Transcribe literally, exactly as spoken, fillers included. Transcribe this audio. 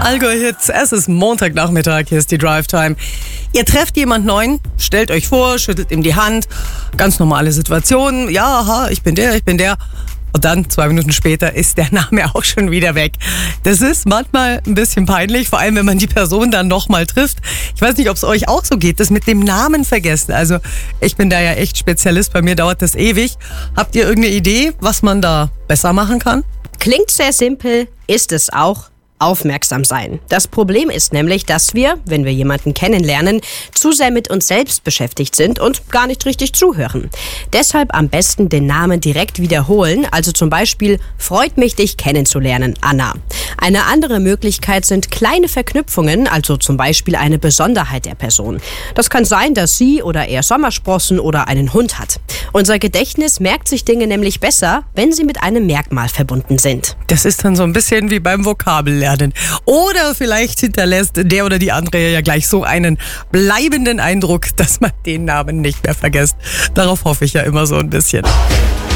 Allgäu-Hits. Es ist Montagnachmittag, hier ist die Drive Time. Ihr trefft jemand Neuen, stellt euch vor, schüttelt ihm die Hand. Ganz normale Situation. Ja, aha, ich bin der, ich bin der. Und dann, zwei Minuten später, ist der Name auch schon wieder weg. Das ist manchmal ein bisschen peinlich, vor allem, wenn man die Person dann nochmal trifft. Ich weiß nicht, ob es euch auch so geht, das mit dem Namen vergessen. Also, ich bin da ja echt Spezialist, bei mir dauert das ewig. Habt ihr irgendeine Idee, was man da besser machen kann? Klingt sehr simpel, ist es auch. Aufmerksam sein. Das Problem ist nämlich, dass wir, wenn wir jemanden kennenlernen, zu sehr mit uns selbst beschäftigt sind und gar nicht richtig zuhören. Deshalb am besten den Namen direkt wiederholen, also zum Beispiel, freut mich, dich kennenzulernen, Anna. Eine andere Möglichkeit sind kleine Verknüpfungen, also zum Beispiel eine Besonderheit der Person. Das kann sein, dass sie oder er Sommersprossen oder einen Hund hat. Unser Gedächtnis merkt sich Dinge nämlich besser, wenn sie mit einem Merkmal verbunden sind. Das ist dann so ein bisschen wie beim Vokabellernen. Oder vielleicht hinterlässt der oder die andere ja gleich so einen bleibenden Eindruck, dass man den Namen nicht mehr vergisst. Darauf hoffe ich ja immer so ein bisschen.